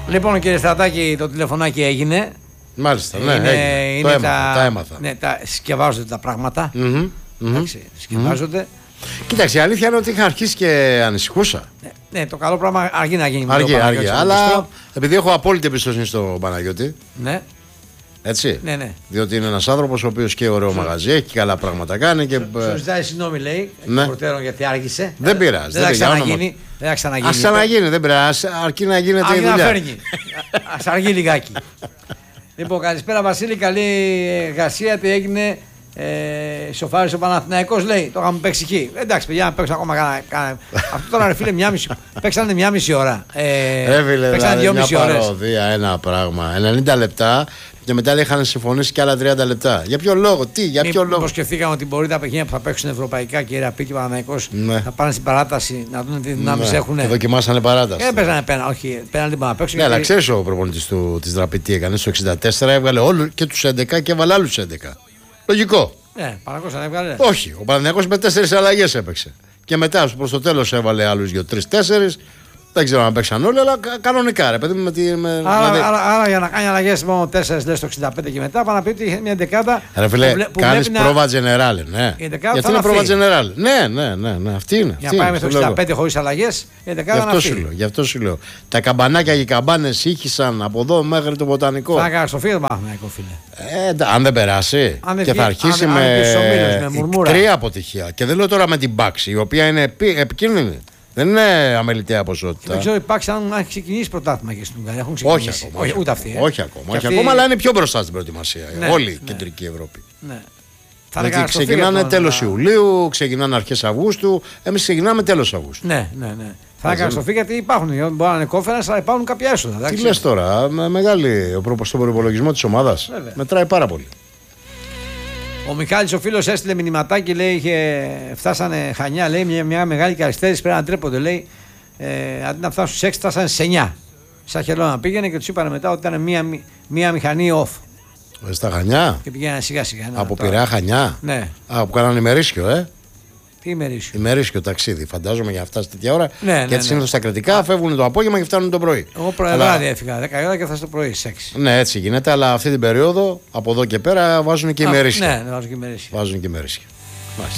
Λοιπόν, κύριε Στρατάκη, το τηλεφωνάκι έγινε. Μάλιστα, ναι, έγινε. Τα έμαθα. Ναι, συσκευάζονται τα πράγματα. Εντάξει, συσκευάζονται. Κοίταξε, η αλήθεια είναι ότι είχα αρχίσει και ανησυχούσα. Ναι, το καλό πράγμα αργεί να γίνει. Αργεί, αλλά επειδή έχω απόλυτη εμπιστοσύνη στον Παναγιώτη. Ναι. Έτσι. Ναι. Διότι είναι ένας άνθρωπος ο οποίος και ωραίο μαγαζί έχει και καλά πράγματα κάνει. Σου ζητάει συγγνώμη, λέει, εκ προτέρων γιατί άργησε. Δεν πειράζει. Δεν θα ξαναγίνει. Ας ξαναγίνει, δεν πειράζει. Αρκεί να γίνεται η δουλειά. Ας αργεί λιγάκι. Λοιπόν, καλησπέρα Βασίλη, καλή εργασία. Τι έγινε, σοφάρισε ο Παναθηναϊκός, λέει. Το είχαμε παίξει εκεί. Εντάξει, παιδιά, να παίξουν ακόμα. Αυτό τώρα, ρε φίλε, παίξανε 1,5 ώρα. Παίξανε 2,5 ώρες. Παροδία, ένα πράγμα. 90 λεπτά. Και μετά είχαν συμφωνήσει και άλλα 30 λεπτά. Για ποιο λόγο, για ποιο λόγο. Μήπως σκεφτήκαμε ότι μπορεί τα παιχνίδια που θα παίξουν ευρωπαϊκά και η Ραπή και ο Παναθηναϊκός να πάνε στην παράταση, να δουν τι δυνάμεις έχουν. Και δοκιμάσανε παράταση. Έπαιζανε πέναλτι, όχι, πέναλτι να παίξουν. Ναι, αλλά ξέρεις ο προπονητής της Ραπή τι έκανε στο 64, έβγαλε όλους και τους 11 και έβαλε άλλους 11. Λογικό. Ναι, Παναθηναϊκός έβγαλε. Όχι, ο Παναθηναϊκός με 4 αλλαγές έπαιξε. Και μετά προς το τέλος έβαλε άλλους 2-3-4. Δεν ξέρω αν παίξαν όλοι, αλλά κανονικά ρε παιδί μου. Άρα για να κάνει αλλαγές μόνο 4 λες το 65 και μετά, πάνε να πει ότι είχε μια δεκάδα. Ρε φίλε, κάνεις πρόβα τζενεράλε. Ναι. Γιατί είναι πρόβα τζενεράλε. Ναι, αυτή είναι. Για να πάει με το 65 χωρίς αλλαγές, η δεκάδα είναι αυτή. Γι' αυτό σου λέω. Τα καμπανάκια και οι καμπάνες ήχησαν από εδώ μέχρι το Βοτανικό. Θα κάνει στο φίλο Παναθηναϊκό, φίλε. Αν δεν περάσει και θα αρχίσει με 3 αποτυχία. Και δεν λέω τώρα με την Μπάξη, η οποία είναι επικίνδυνη. Δεν είναι αμεληταία ποσότητα. Δεν ξέρω υπάρξει αν έχει ξεκινήσει πρωτάθλημα και στην Ουγγαρία. Έχουν ξεκινήσει. Όχι ούτε αυτή. Όχι ακόμα, αλλά είναι πιο μπροστά στην προετοιμασία. Όλη η κεντρική Ευρώπη. Ναι. Δηλαδή ξεκινάνε τέλος Ιουλίου, ξεκινάνε αρχές Αυγούστου. Εμείς ξεκινάμε τέλος Αυγούστου. Ναι. Θα έκανε στο γιατί υπάρχουν. Μπορεί να είναι κόφερας, αλλά υπάρχουν κάποια έσοδα. Τι λες τώρα, μεγάλη στον προϋπολογισμό της ομάδας. Μετράει πάρα πολύ. Ο Μιχάλης ο φίλος έστειλε μηνυματάκι, λέει, φτάσανε Χανιά, λέει, μια μεγάλη καθυστέρηση, πρέπει να τρέπονται, λέει, αντί να φτάσουν στους 6, φτάσανε σε 9. Σαν χελώνα πήγαινε και τους είπανε μετά ότι ήταν μια μηχανή off. Στα Χανιά. Και πήγαιναν σιγά σιγά. Από Πειραιά Χανιά. Ναι. Που κάνανε ημερήσιο, Τι ημερήσιο. Ημερήσιο ταξίδι, φαντάζομαι για να φτάσει τέτοια ώρα. Ναι, γιατί συνήθως τα κρατικά φεύγουν το απόγευμα και φτάνουν το πρωί. Εγώ βράδυ έφυγα, 10 ώρα και θα στο πρωί, στις 6. Ναι, έτσι γίνεται, αλλά αυτή την περίοδο από εδώ και πέρα βάζουν και ημερήσια. Ναι, βάζουν και ημερήσια. Βάζουν και ημερήσια. Μάλιστα.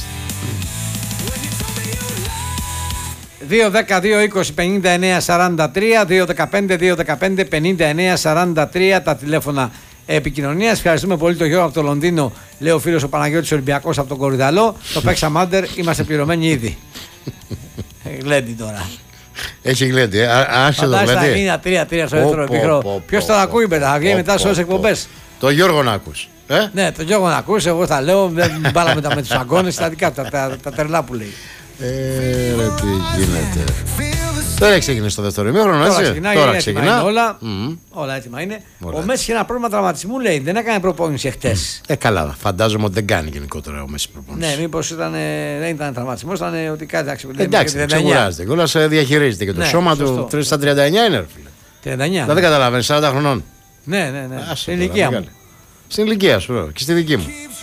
2-10-2-20-59-43, 2-15-2-15-59-43 τα τηλέφωνα επικοινωνίας. Ευχαριστούμε πολύ τον Γιώργο από το Λονδίνο, λέει ο φίλος ο Παναγιώτης Ολυμπιακός από τον Κορυδαλό. Το παίξαμε άντερ, είμαστε πληρωμένοι ήδη. Γλέντι τώρα. Έχει γλέντι, άρχισε το γλέντι. Θα γίνει 3-3 στο δεύτερο επίχρονο. Ποιος θα ακούει μετά, θα βγει μετά σε όλες τις εκπομπές. Το Γιώργο να ακούς. Ναι, τον Γιώργο να ακούς, εγώ θα λέω, δεν μπάλα μετά με τους αγκώνες, τα δικά τα τρελά που λέει. Ρε τι γίνεται. Δεν έχει ξεκινήσει το δεύτερο ημίχρονο, έτσι. Τώρα ξεκινά. Όλα έτοιμα είναι. Ο Μέση είχε ένα πρόβλημα τραυματισμού, λέει. Δεν έκανε προπόνηση χτες. Καλά. Φαντάζομαι ότι δεν κάνει γενικότερα ο Μέση προπόνηση. Ναι, μήπως δεν ήταν τραυματισμό, ήταν ότι κάτι άξιο. Εντάξει, δεν ξεκουράζεται. Κιόλας διαχειρίζεται και το σώμα του. Στα 39 είναι, φίλε. 39. Δεν καταλαβαίνει, 40 χρονών. Ναι. Στην ηλικία μου. Στην ηλικία σου, και στη δική μου.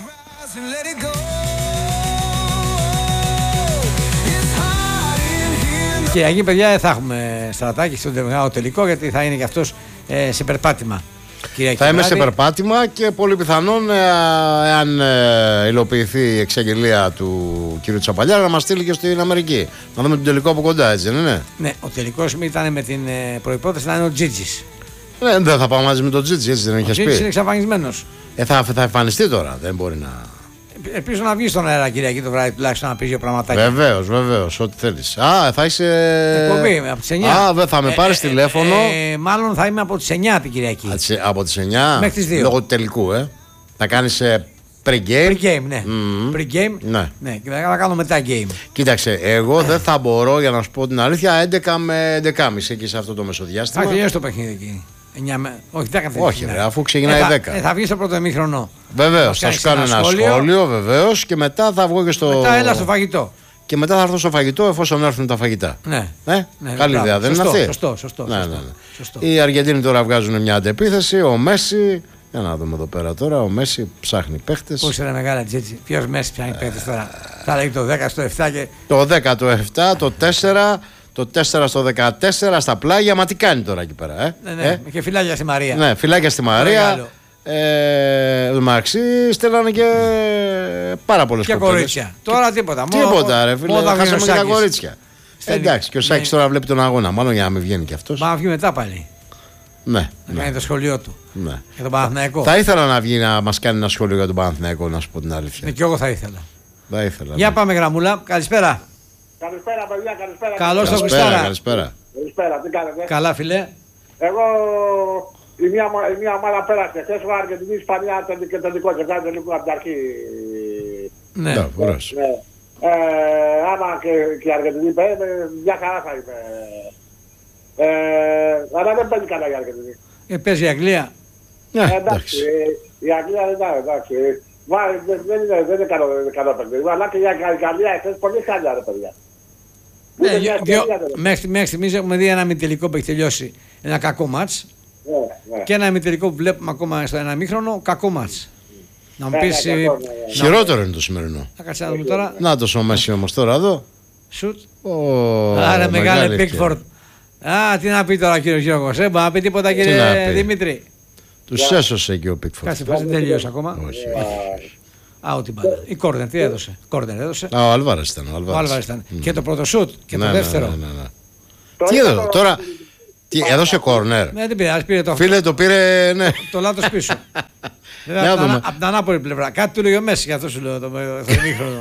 Κυριακή, παιδιά, θα έχουμε Στρατάκη στον τελικό, γιατί θα είναι και αυτός σε περπάτημα. Θα είμαι σε περπάτημα και πολύ πιθανόν, εάν υλοποιηθεί η εξαγγελία του κ. Τσαπαλιάρα, να μας στείλει και στην Αμερική. Να δούμε τον τελικό από κοντά, έτσι δεν είναι? Ναι, ο τελικός ήταν με την προϋπόθεση να είναι ο Τζίτζης. Δεν θα πάμε μαζί με τον Τζίτζη, έτσι δεν είχες πει? Ο Τζίτζης είναι εξαφανισμένος. Θα εμφανιστεί τώρα, δεν μπορεί να. Ελπίζω να βγει στον αέρα Κυριακή το βράδυ, τουλάχιστον να πει δύο πραγματάκια. Βεβαίως, ό,τι θέλεις. Θα είσαι. Εκπομπή από τις 9. Θα με πάρεις τηλέφωνο. Μάλλον θα είμαι από τις 9 την Κυριακή. Από τις 9 μέχρι τις 2. Λόγω του τελικού, θα κάνεις pre-game. Pre-game, ναι. Pre-game. Ναι, και θα κάνω μετά game. Κοίταξε, εγώ δεν θα μπορώ, για να σου πω την αλήθεια, 11 με 11.30 εκεί σε αυτό το μεσοδιάστημα. Θα τελειώσει το παιχνίδι εκεί. Όχι, 10 όχι, αφού ξεκινάει 10. Θα βγει στο πρώτο ημίχρονο. Βεβαίως, θα σου κάνω ένα σχόλιο, βεβαίως, και μετά θα βγω και στο. Μετά έλα στο φαγητό. Και μετά θα έρθω στο φαγητό εφόσον έρθουν τα φαγητά. Ναι. Καλή ιδέα, δεν είναι αυτή? Σωστό. Οι Αργεντίνοι τώρα βγάζουν μια αντεπίθεση. Ο Μέση. Για να δούμε εδώ πέρα τώρα. Ο Μέση ψάχνει παίχτες. Πώς είναι μεγάλα Τζίτζι. Ποιος Μέση ψάχνει παίχτες τώρα? Θα λέει το 10 στο 7 και. Το 10, το 7, το 4. Το 4 στο 14 στα πλάγια. Μα τι κάνει τώρα εκεί πέρα, Ναι, και φυλάκια στη Μαρία. Ναι, φυλάκια στη Μαρία. Μαξί, στέλνανε και πάρα πολλές και κορίτσια. Τώρα τίποτα. Τίποτα, ρε φίλε. Χάσαμε και τα κορίτσια. Εντάξει, και ο Σάκης τώρα βλέπει τον αγώνα. Μάλλον για να μην βγαίνει κι αυτός. Μα να βγει μετά πάλι. Ναι. Να κάνει το σχολείο του. Ναι. Για τον Παναθηναϊκό. Θα ήθελα να βγει να μας κάνει ένα σχόλιο για τον Παναθηναϊκό, να σου πω την αλήθεια. Ναι, και εγώ θα ήθελα. Θα ήθελα. Για πάμε, Γραμμούλα. Καλησπέρα. Καλησπέρα, παιδιά, καλησπέρα. Καλώς το Καλησπέρα. Καλησπέρα, τι κάνετε. Καλά, φιλέ. Εγώ η μία ομάδα πέρασε. Χθες ο Αργεντινή Ισπανία και το δικό και κάνει λίγο από την αρχή. Ναι. Ναι. Άμα και η Αργεντινή πέφτει, μια χαρά θα είπε. Αλλά δεν παίζει καλά η Αργεντινή. Παίζει η Αγγλία. Εντάξει, η Αγγλία δεν ήταν, εντάξει. Δεν είναι καλό παιχνίδι. Αλλά και η Γαλλία εχθές πολύ χάλια, ρε παιδιά. Μέχρι στιγμής έχουμε δει ένα ημιτελικό που έχει τελειώσει ένα κακό μάτς. Και ένα ημιτελικό που βλέπουμε ακόμα στο ένα ημίχρονο, κακό μάτς. Να μου πεις. Χειρότερο είναι το σημερινό. Θα κάτσε να δούμε τώρα. Να το Μέση όμως τώρα εδώ. Σουτ. Άρα μεγάλη Πίκφορντ. Α, τι να πει τώρα ο κύριος Γιώργος, μπορεί να πει τίποτα κύριε Δημήτρη. Τους έσωσε και ο Πίκφορντ. Κάτσε, δεν τελείωσε ακόμα. Όχι. Out την μπάλα. Η Κόρνερ, τι έδωσε. Κόρνερ έδωσε. Ο Αλβάρες ήταν. Ο Αλβάρες ήταν. Και το πρώτο σουτ και το δεύτερο. Τι έδωσε τώρα. Τι έδωσε κόρνερ. Ναι, δεν πειράζει, πήρε το. Φίλε, το πήρε. Ναι. Το λάθος πίσω. Βέβαια, από την ανάποδη πλευρά. Κάτι του λέει ο Μέση, για αυτό σου λέω το ημίχρονο.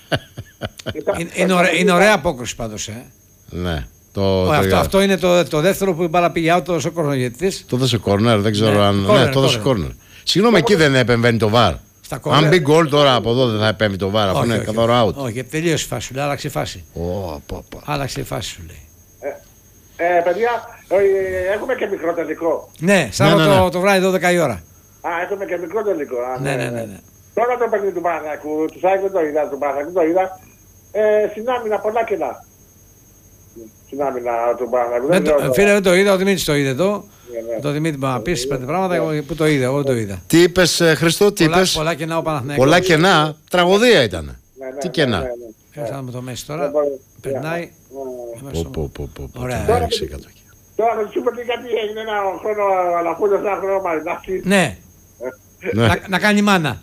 Είναι ωραία απόκριση πάντως. Ναι. Αυτό είναι το δεύτερο που η μπάλα πήγε out, το κορνογετής. Το δώσε κόρνερ, δεν ξέρω αν. Ναι, το δώσε κόρνερ. Συγγνώμη, εκεί δεν επεμβαίνει το βαρ. Αν μπει γκολ τώρα από εδώ δεν θα επέμβει το βαρ, αφού είναι καθαρό out. Όχι, τελείωσε η φάση σου λέει, άλλαξε η φάση. Άλλαξε η φάση σου λέει. Παιδιά, έχουμε και μικρό τελικό. Ναι, Σάββατο το βράδυ 12 η ώρα. Έχουμε και μικρό τελικό. Ναι. Τώρα το παιχνίδι του Παναθηναϊκού, του Σάκη δεν το είδα, του Παναθηναϊκού το είδα. Συνάμυνα πολλά κενά. Συνάμυνα του Παναθηναϊκού. Φίλε, δεν το είδα, ο Δημήτρης το είδε εδώ. Το Δημήτρη μπορεί να πεις 5 πράγματα που το είδα, εγώ το είδα. Τι είπες, Χριστό, τι είπες. Πολλά κενά ο Παναθηναϊκός. Πολλά κενά, τραγωδία ήταν. Τι κενά. Κάτσε με το Μέση τώρα. Περνάει. Ωραία. Τώρα θα σου πω γιατί έγινε ένα χρόνο αλαφούδος, ένα χρόνο Μαρινάκη. Ναι. Να κάνει μάνα.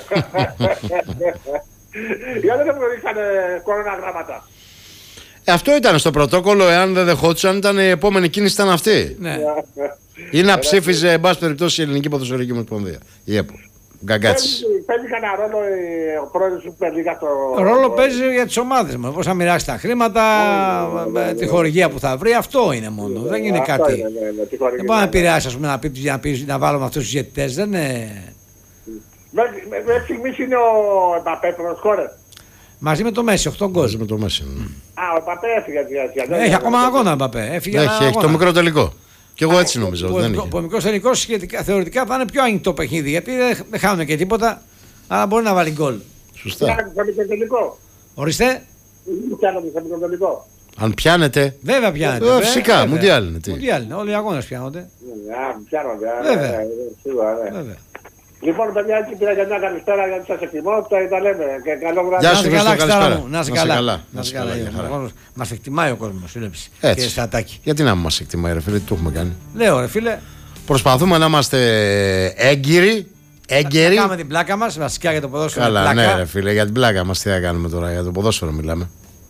Γιατί δεν μου ρίξανε κορώνα γράμματα. Αυτό ήταν στο πρωτόκολλο, εάν δεν δεχόντουσαν, ήταν η επόμενη κίνηση ήταν αυτή. Ναι. Ή να ψήφιζε, εν πάση περιπτώσει, η Ελληνική Ποδοσφαιρική Ομοσπονδία. Η ΕΠΟ. Γκαγκάτσης. Παίζει κανένα ρόλο ο πρόεδρος του Περλίγα στο. Ρόλο παίζει για τις ομάδες μας. Πώς θα μοιράσει τα χρήματα, τη χορηγία που θα βρει, αυτό είναι μόνο. Δεν είναι κάτι. Δεν μπορεί να επηρεάσει, ας πούμε, να βάλουμε αυτούς τους διαιτητές. Δεν είναι. Μέχρι στιγμής είναι ο Εμπαπέ προσκόρε. Μαζί με το Μέση, 8 γκολ. Μαζί με το Μέση. Ο Εμπαπέ έφυγε. Έχει ακόμα αγώνα Εμπαπέ. Έχει το μικρό τελικό. Και εγώ έτσι νομίζω. Ο μικρός τελικός θεωρητικά θα είναι πιο ανοιχτό παιχνίδι, γιατί δεν χάνουν και τίποτα, αλλά μπορεί να βάλει γκολ. Σωστά. Ορίστε. Αν πιάνετε. Βέβαια πιάνετε. Φυσικά, μουντιάλ είναι. Μουντιάλ είναι, όλοι οι αγώνες πιάνονται. Βέβαια. Λοιπόν, παιδιά, έτσι πήρα για μια καλησπέρα γιατί σας εκτιμώ. Τα λέμε. Και καλό βράδυ. Γεια σου, καλησπέρα. Να είσαι καλά. Μας εκτιμάει ο κόσμος, βλέπεις. Έτσι. Στατάκι. Γιατί να μας εκτιμάει, ρε φίλε, τι το έχουμε κάνει. Λέω, ρε φίλε. Προσπαθούμε να είμαστε έγκυροι. Να κάνουμε την πλάκα μας, βασικά για το ποδόσφαιρο. Καλά, ναι, ρε φίλε, για την πλάκα μας τι θα κάνουμε τώρα, για το ποδόσφαιρο μιλάμε.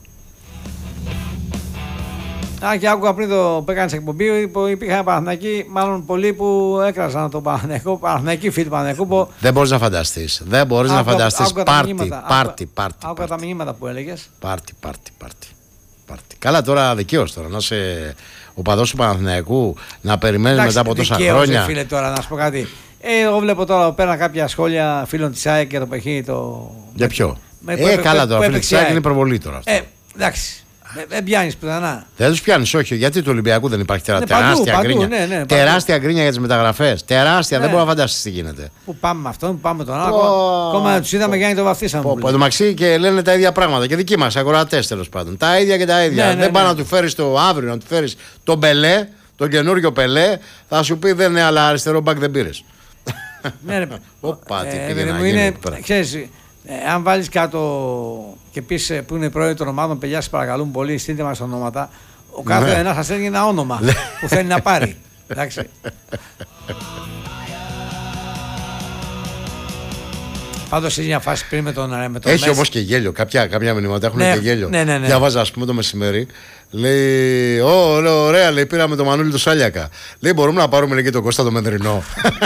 Και άκουγα πριν που έκανες εκπομπή που υπήρχαν Παναθηναϊκοί, μάλλον πολλοί που έκραζαν τον Παναθηναϊκό, Παναθηναϊκοί φίλοι του Παναθηναϊκού. Δεν μπορείς να φανταστείς. Δεν μπορείς να φανταστείς. Πάρτι. Άκουγα τα μηνύματα που έλεγες. Πάρτι. Καλά, τώρα δικαίως τώρα να είσαι ο παδός του Παναθηναϊκού, να περιμένεις μετά από τόσα χρόνια. Φίλε, τώρα να σου πω κάτι. Εγώ βλέπω τώρα πέρα κάποια σχόλια φίλων της ΑΕΚ για το παιχνίδι. Για ποιο? Καλά τώρα, φίλοι της ΑΕΚ είναι προβολή τώρα. Εντάξει. Δεν πιάνεις πουθενά. Δεν τους πιάνεις, όχι. Γιατί του Ολυμπιακού δεν υπάρχει τεράστια γκρίνια. Ναι, τεράστια γκρίνια για τις μεταγραφές. Τεράστια, δεν μπορώ να φανταστείς τι γίνεται. Πού πάμε με αυτόν, πού πάμε με τον άλλο. Ακόμα τους είδαμε Γιάννη το βαφτίσαμε. Εν τω μεταξύ και λένε τα ίδια πράγματα. Και δικοί μας ακροατές τέλος πάντων. Τα ίδια και τα ίδια. Δεν πάει να του φέρεις το αύριο, να του φέρεις τον Πελέ, τον καινούριο Πελέ, θα σου πει δεν είναι, αλλά αριστερό μπακ δεν πήρες. Ναι, ρε. Οπα, τι πήγε να γίνει εδώ πέρα. Αν βάλεις κάτω και πεις που είναι οι πρόεδροι των ομάδων, παιδιά, σας παρακαλούν πολύ, στείλτε μας ονόματα. Ο κάθε ένας σας έδινε ένα όνομα που θέλει να πάρει. Εντάξει. Πάντως είναι μια φάση πριν με τον έχει όμως και γέλιο. Κάποια μηνύματα έχουν και γέλιο. Ναι. Διαβάζα, ας πούμε, το μεσημέρι. Λέει, ωραία, λέει, πήραμε το Μανούλη του Σάλιακα. Λέει, μπορούμε να πάρουμε και τον Κώστα το Μεδρινό.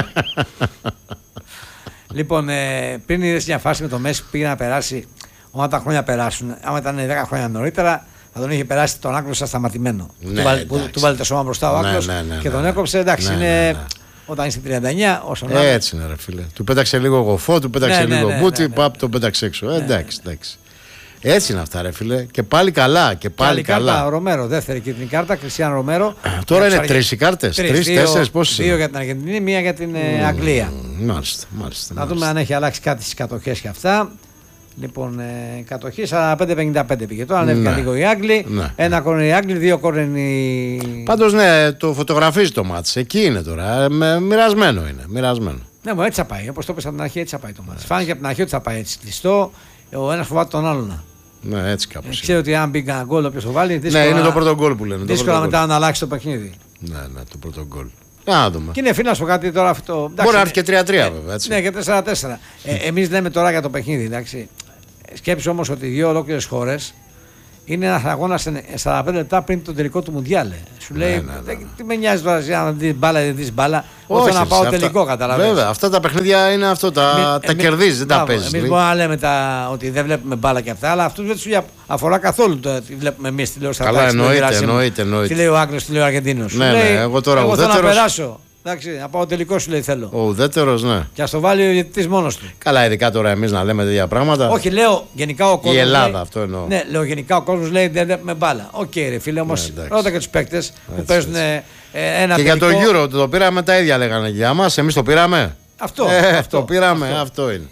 Λοιπόν, πριν είδες μια φάση με το Μέση που πήγε να περάσει, όταν τα χρόνια περάσουν, άμα ήταν 10 χρόνια νωρίτερα, θα τον είχε περάσει τον Άγγλο σαν σταματημένο. Του βάλει το σώμα μπροστά ο Άγγλος και τον έκοψε. Εντάξει, είναι. Όταν είσαι 39, όσο να. Έτσι είναι, ρε φίλε. Του πέταξε λίγο γοφό, του πέταξε λίγο μπούτι, παπ, τον πέταξε έξω. Εντάξει. Έτσι είναι αυτά, ρε φίλε. Και πάλι καλά. Και πάλι καλά. Κάρτα, Ρομέρο, δεύτερη κίτρινη κάρτα, Κριστιαν Ρομέρο. Τώρα είναι 3 οι κάρτες. 3-4, πόσες είναι? 2 για την Αργεντινή, 1 για την Αγγλία. Μάλιστα. Να δούμε αν έχει αλλάξει κάτι στις κατοχές και αυτά. Λοιπόν, κατοχή 45-55 πήγε. Τώρα ανέβηκαν λίγο οι Άγγλοι. Ένα κόρνερ οι Άγγλοι, 2 κόρνερ οι. Πάντως, ναι, το φωτογραφίζει το μάτς. Εκεί είναι τώρα. Μοιρασμένο είναι. Ναι, μου έτσι θα πάει. Όπως το είπες από την αρχή, έτσι θα πάει το μάτς. Φάνηκε από την αρχή ότι θα πάει έτσι κλειστό. Ο ένας φοβάται τον άλλον. Ναι, έτσι κάπως. Ξέρω ότι αν μπει κανένα γκολ, όποιος το βάλει. Ναι, είναι το πρώτο γκολ που λένε. Δύσκολα μετά να αλλάξει το παιχνίδι. Ναι, το πρώτο γκολ. Να δούμε. Και είναι φίλο σου κάτι τώρα αυτό. Μπορεί να έρθει και 3-3 βέβαια. Έτσι. Ναι, και 4-4. Εμείς λέμε τώρα για το παιχνίδι. Εντάξει. Σκέψου όμως ότι 2 ολόκληρες χώρες είναι ένας αγώνας 45 λεπτά πριν το τελικό του Μουντιάλ. Σου λέει, τι με νοιάζει τώρα να δεις μπάλα ή δεν δεις μπάλα. Όχι, να πάω τελικό, καταλαβαίνεις. Βέβαια, αυτά τα παιχνίδια είναι αυτό. Τα κερδίζεις, δεν τα παίζεις. Εμείς μπορούμε να λέμε ότι δεν βλέπουμε μπάλα και αυτά, αλλά αυτούς δεν τους αφορά καθόλου το τι βλέπουμε εμείς στη τηλεόραση. Καλά, εννοείται. Τι λέει ο Άγγλος, τι λέει ο Αργεντίνος. Ναι, εγώ τώρα εγώ θέλω να περάσω. Εντάξει, να πάω τελικό σου λέει θέλω. Ο ουδέτερος, ναι. Και ας το βάλει ο διαιτητής μόνος του. Καλά, ειδικά τώρα εμείς να λέμε τέτοια πράγματα. Όχι, λέω γενικά ο κόσμος. Η Ελλάδα, λέει, αυτό εννοώ. Ναι, λέω γενικά ο κόσμος λέει δεν βλέπουμε μπάλα. Οκ, ρε φίλε, όμως ρώτα και τους παίκτες που παίζουν ένα και τελικό. Για το Euro το πήραμε τα ίδια λέγανε για μας. Εμείς το πήραμε. Αυτό. Το πήραμε, αυτό είναι.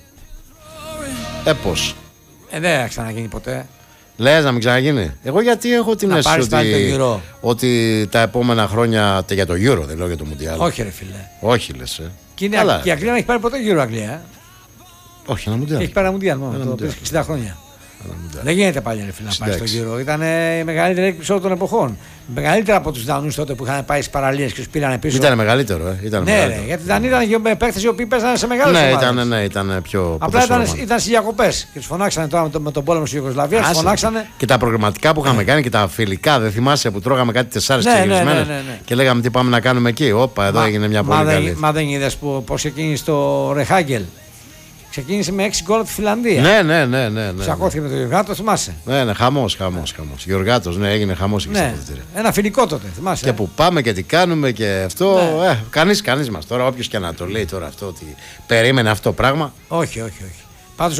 Πώς. Δεν θα ξαναγίνει ποτέ. Λες να μην ξαναγίνει. Εγώ γιατί έχω την αίσθηση ότι τα επόμενα χρόνια. Για το Euro, δεν λέω για το Mundial. Όχι, ρε φίλε. Όχι, λες. Και η Αγγλία δεν έχει πάρει ποτέ Euro Αγγλία. Όχι, ένα Mundial. Έχει πάρει ένα Mundial μόνο. Το 60 χρόνια. Δεν γίνεται πάλι ρε φίλε να πάει στο Euro. Ήταν η μεγαλύτερη έκπληξη όλων των εποχών. Μεγαλύτερα από τους Δανούς τότε που είχαν πάει στις παραλίες και τους πήραν πίσω. Ήταν μεγαλύτερο, Ναι, γιατί οι Δανείοι ήταν παίκτες οι οποίοι παίζανε σε μεγάλες ομάδες. Ναι, ήταν πιο. Απλά ήταν στις διακοπές και τους φωνάξανε τώρα με τον πόλεμο στη Ιουγκοσλαβία. Τους φωνάξανε. Και τα προγραμματικά που είχαμε κάνει και τα φιλικά, δεν θυμάσαι που τρώγαμε κάτι 4 ξεγυρισμένες και λέγαμε τι πάμε να κάνουμε εκεί. Όπα, εδώ έγινε μια πολύ καλή. Μα δεν είδες πώς ξεκίνησε το Ρεχάγκελ. Ξεκίνησε με 6 γκολ από τη Φιλανδία. Ναι. Ψακώθηκε με τον Γιωργάτο, θυμάσαι. Ναι, χαμός. Γιωργάτος, ναι, έγινε χαμός εκεί στα αποδυτήρια. Ένα φιλικό τότε, θυμάσαι. Και που πάμε και τι κάνουμε και αυτό. Κανείς μας τώρα, όποιος και να το λέει τώρα αυτό, ότι περίμενε αυτό το πράγμα. Όχι. Πάντως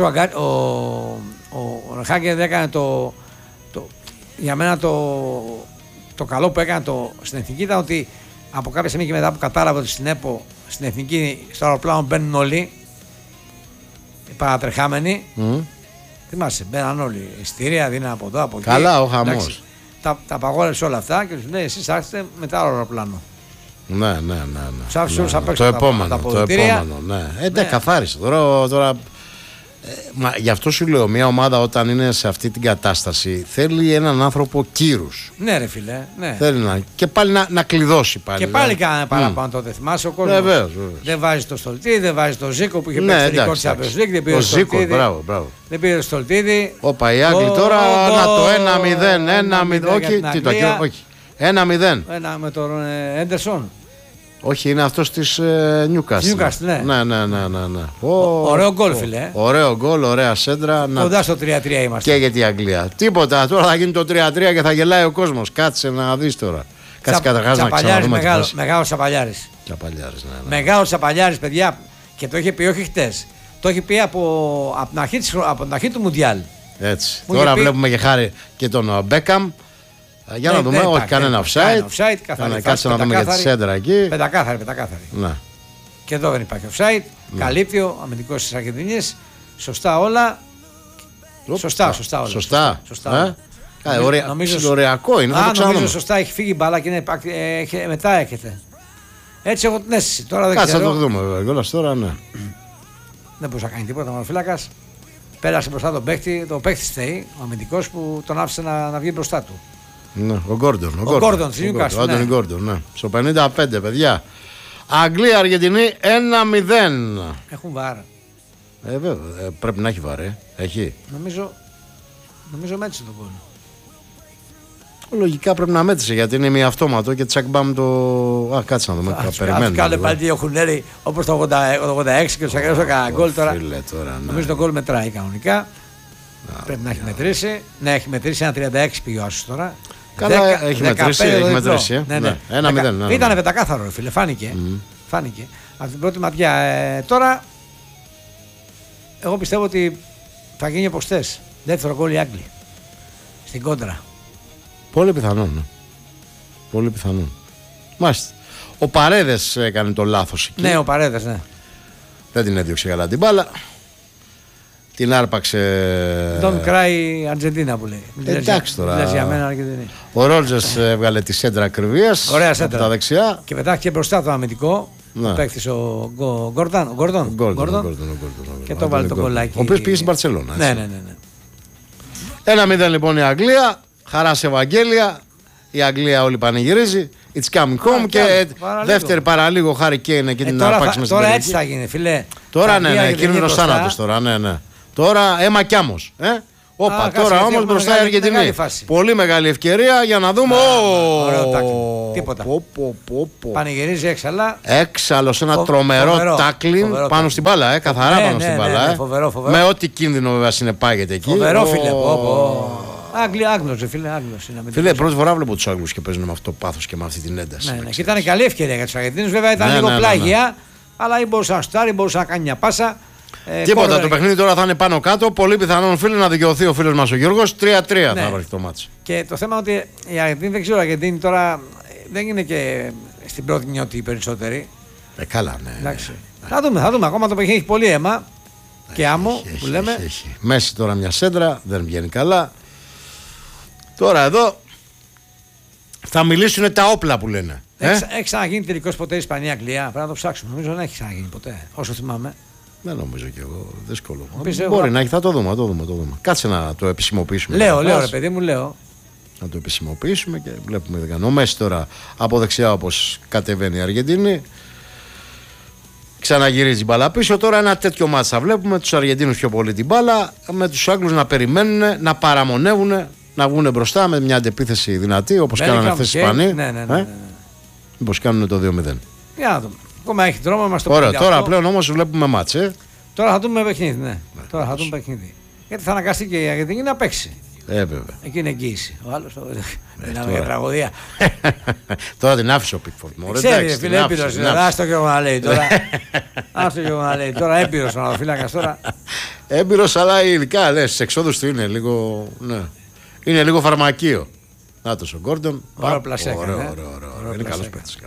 ο Ρεχάγκελ έκανε για μένα το καλό που έκανε στην εθνική ήταν ότι από κάποια στιγμή και μετά που κατάλαβε ότι στην ΕΠΟ, στην εθνική, στο αεροπλάνο μπαίνουν όλοι. Οι παρατρεχάμενοι, θυμάσαι, μπαίναν όλοι. Ειστήρια, δίναν από εδώ, από εκεί. Καλά, ο χαμός. Τα απαγόρευσε όλα αυτά και τους λέει: εσείς άρχιστε μετά το αεροπλάνο. Ναι. Τους άφησε όλους απ' έξω το επόμενο. Ναι, καθάρισε. Τώρα γι' αυτό σου λέω, μια ομάδα όταν είναι σε αυτή την κατάσταση θέλει έναν άνθρωπο κύρους. Ναι, ρε φίλε. Ναι. Θέλει και πάλι να κλειδώσει πάλι. Και πάλι κάνανε παραπάνω τότε. Θυμάσαι ο κόσμος. Δεν βάζει το Στολτίδη, δεν βάζει το Ζήκο που είχε παίξει τελικό της Champions League. Δεν πήρε το Στολτίδη. Μπράβο. Δεν πήρε το Στολτίδη. Όπα, οι Άγγλοι τώρα να το 1-0. Όχι. 1-0. Με τον Έντερσον. Όχι, είναι αυτός της Newcastle. Ναι. Ωραίο γκολ, φίλε. Ωραίο γκολ, ωραία σέντρα. Κοντά στο 3-3 είμαστε. Και για την Αγγλία. Τίποτα, τώρα θα γίνει το 3-3 και θα γελάει ο κόσμος. Κάτσε να δεις τώρα. Κάτσε καταρχάς να ξαναδούμε. Μεγάλος Τσαπαλιάρης. Μεγάλος Τσαπαλιάρης, παιδιά. Και το είχε πει όχι χτες. Το είχε πει από την αρχή του Μουντιάλ. Έτσι. Τώρα βλέπουμε και χάρη και τον Μπέκαμ. Για να δούμε, όχι κανένα offside. Κάτσε να δούμε για τη σέντρα εκεί. Πεντακάθαρη. Ναι. Και εδώ δεν υπάρχει offside. Καλύπτει ο αμυντικός της Αργεντινής. Σωστά όλα. Σωστά όλα. Ωριακό είναι. Νομίζω σωστά έχει φύγει η μπάλα και μετά έρχεται. Έτσι έχω την αίσθηση. Τώρα δεν ξέρω. Κάτσε να το δούμε βέβαια. Όλα τώρα ναι. Δεν μπορούσε να κάνει τίποτα ο φύλακας. Πέρασε μπροστά τον παίκτη. Το παίκτη στέει, ο αμυντικός που τον άφησε να βγει μπροστά του. Ναι, ο Γκόρντον. Ο Γκόρντον της Νιούκαστλ. Ο Άντονι Γκόρντον, ναι. Στο 55, παιδιά. Αγγλία-Αργεντινή 1-0. Έχουν βάρ. Βέβαια, πρέπει να έχει βάρ, Έχει. Νομίζω μέτρησε τον γκολ. Λογικά πρέπει να μέτρησε γιατί είναι μία αυτόματο και τσακμπάμ το. Α, κάτσε να δούμε. Περιμένουμε. Κάνε πάλι τι έχουν έρθει όπως το 86 και του ακραίους έκανα γκολ τώρα. Νομίζω το γκολ μετράει κανονικά. Πρέπει να έχει μετρήσει. Ναι, έχει μετρήσει ένα 36 πήγε ο Άσος τώρα. Καλά, έχει μετρήσει. Ναι. 1-0. Ήταν πεντακάθαρο, φίλε. Φάνηκε. Από την πρώτη ματιά. Τώρα, εγώ πιστεύω ότι θα γίνει όπως θες. Δεύτερο γκολ οι Άγγλοι. Στην κόντρα. Πολύ πιθανόν. Ναι. Πολύ πιθανόν. Μάλιστα. Ο Παρέδες έκανε το λάθος εκεί. Ναι, ο Παρέδες, ναι. Δεν την έδιωξε καλά την μπάλα. Την άρπαξε. Don't cry Αργεντίνα που λέει. Εντάξει τώρα. Λες για μένα Αργεντινή. Ο Ρόλτζες έβγαλε τη σέντρα ακριβίας. Ωραία σέντρα. Από τα δεξιά. Και πετάχτηκε μπροστά το αμυντικό. Ναι. Παίχτης ο Γκόρντον. Και το βάλε το κολλάκι. Ο οποίος πήγε στην Μπαρτσελώνα. Ναι. 1-0 λοιπόν η Αγγλία. Χαρά σε Ευαγγέλια. Η Αγγλία όλη πανηγυρίζει. It's coming home. Και δεύτερη παραλίγο Χάρη Κέιν εκεί την αρπάξει μέσα. Τώρα έτσι θα γίνει, φιλέ. Τώρα ναι, κίνδυνος θάνατος τώρα. Ναι. Τώρα αίμα κι άμμος. Όπα, τώρα όμως μπροστά η Αργεντινή. Πολύ μεγάλη ευκαιρία για να δούμε. Ωραίο τάκλινγκ. Τίποτα. Πανηγυρίζει έξαλα. Έξαλλος, ένα τρομερό τάκλινγκ πάνω στην μπάλα. Καθαρά πάνω στην μπάλα. Με ό,τι κίνδυνο βέβαια συνεπάγεται εκεί. Φοβερό, φίλε. Άγγλος, φίλε. Φίλε, πρώτη φορά βλέπω τους Άγγλους και παίζουν με αυτό το πάθος και με αυτή την ένταση. Ναι, και ήταν καλή ευκαιρία για τους Αργεντίνους. Βέβαια ήταν λίγο πλάγια, αλλά ή μπορούσε να στάρει, μπορούσε να κάνει μια πάσα. Τίποτα, το παιχνίδι τώρα θα είναι πάνω κάτω. Πολύ πιθανόν, φίλε, να δικαιωθεί ο φίλος μας ο Γιώργος. 3-3 θα βρει το μάτσο. Και το θέμα είναι ότι η Αργεντίνη, δεν ξέρω, η Αργεντίνη τώρα δεν είναι και στην πρώτη νιώτη οι περισσότεροι. Καλά, ναι. Θα δούμε. Ακόμα το παιχνίδι έχει πολύ αίμα και άμμο που λέμε. Μέση τώρα μια σέντρα, δεν βγαίνει καλά. Τώρα εδώ θα μιλήσουν τα όπλα που λένε. Έχει ξαναγίνει τελικός ποτέ Ισπανία-Αγγλία? Πρέπει να το ψάξουμε. Νομίζω δεν έχει ξαναγίνει ποτέ, όσο θυμάμαι. Δεν νομίζω κι εγώ. Δύσκολο. Μπορεί να έχει, θα το δούμε. Κάτσε να το επισημοποιήσουμε. Λέω, ρε παιδί μου, λέω. Να το επισημοποιήσουμε και βλέπουμε δεν κάνω. Ο Μέση τώρα από δεξιά όπως κατεβαίνει η Αργεντίνη. Ξαναγυρίζει μπάλα πίσω. Τώρα ένα τέτοιο μάτς θα βλέπουμε. Τους Αργεντίνους πιο πολύ την μπάλα. Με τους Άγγλους να περιμένουν, να παραμονεύουν, να βγουν μπροστά με μια αντεπίθεση δυνατή όπως κάνανε χθες οι Ισπανοί. Ναι. Μήπως κάνουν το 2-0. Για να δούμε. Ακόμα έχει δρόμο, μας το ωραία, τώρα πλέον όμως βλέπουμε μάτς. Τώρα θα δούμε παιχνίδι, ναι. Τώρα θα δούμε παιχνίδι. Γιατί θα αναγκαστεί και η Αργεντινή να παίξει. Βέβαια. Εκεί είναι εγγύηση. Ο άλλος μιλάμε για τραγωδία. Τώρα την άφησε ο Πίκφορντ. Ξέρει, φίλε, έμπειρος. Άστο και εγώ να λέει τώρα. Τώρα έμπειρος ο αναδοφύλακας τώρα. Έμπειρος, αλλά ειδικά λες, στις εξόδους του είναι λίγο. Ναι. Είναι λίγο φαρμακείο. Νάτος ο Γκόρντον. Ωραίο πλασέ. Ωραίο. Είναι καλός παίκτης.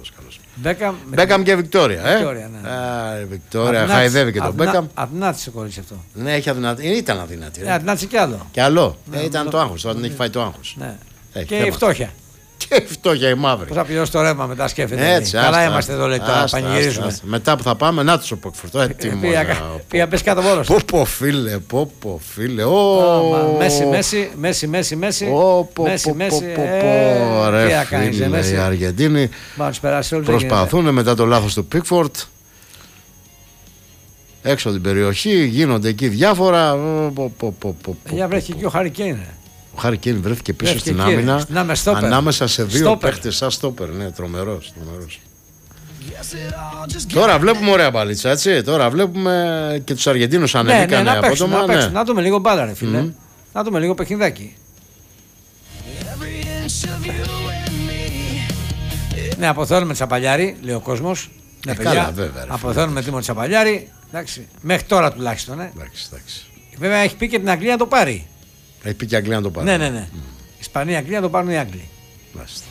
Μπέκαμ και Βικτόρια. Βικτόρια, χαϊδεύει και τον Μπέκαμ. Αδυνάτησε το κορίτσι αυτό. Ναι, ήταν αδυνάτη. Αδυνάτησε κι άλλο. Κι άλλο. Ήταν το άγχος, τώρα την έχει φάει το άγχος. Και η φτώχεια. Και η φτώχεια η μαύρη. Πώς θα πληρώσει το ρεύμα μετά, σκέφτεται. Έτσι, καλά είμαστε εδώ, λέει, τώρα πανηγυρίζουμε. Μετά που θα πάμε, να τους ο Πόκφορτ. Πήγα πες κάτω μόνος. Πόπο φίλε. Μέση. Ωραία φίλε, οι Αργεντίνοι προσπαθούν μετά το λάθος του Πίκφορτ. Έξω από την περιοχή, γίνονται εκεί διάφορα. Για βρέχει και ο Χάρη Κέιν. Ο Χάρη Κέιν βρέθηκε πίσω στην άμυνα ανάμεσα σε δύο παίχτες σαν στόπερ. Ναι, τρομερός. Τώρα βλέπουμε ωραία μπαλίτσα, έτσι. Τώρα βλέπουμε και τους Αργεντίνους ανέβηκαν απότομα. Να δούμε λίγο μπάλα, ρε φίλε. Να δούμε λίγο παιχνιδάκι. Ναι, αποθεώνουμε Τσαπαλιάρη, λέει ο κόσμος. Ναι, παιδιά, αποθεώνουμε Τίμο Τσαπαλιάρη. Εντάξει, μέχρι τώρα τουλάχιστον. Εντάξει. Βέβαια έχει πει και την Αγγλία να το πάρει. Έχει πει και η Αγγλία να το πάρει. Ναι. Ισπανία, Αγγλία να το πάρουν οι Άγγλοι. Μάλιστα.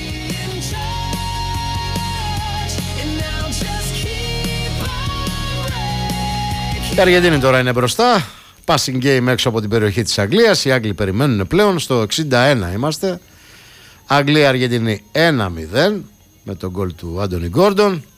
Η Αργεντίνη τώρα είναι μπροστά. Passing game έξω από την περιοχή της Αγγλίας. Οι Άγγλοι περιμένουν πλέον. Στο 61 είμαστε. Αγγλία-Αργεντινή 1-0 με τον γκολ του Άντονι Γκόρντον.